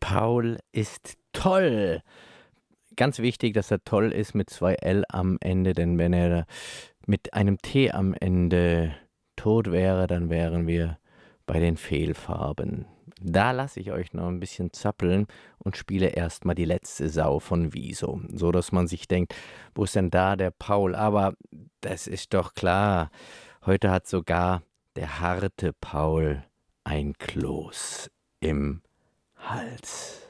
Paul ist toll. Ganz wichtig, dass er toll ist mit 2 L am Ende, denn wenn er mit einem T am Ende tot wäre, dann wären wir bei den Fehlfarben. Da lasse ich euch noch ein bisschen zappeln und spiele erst mal die letzte Sau von Wieso, so dass man sich denkt: „Wo ist denn da der Paul?“ Aber das ist doch klar. Heute hat sogar der harte Paul ein Kloß im Hals.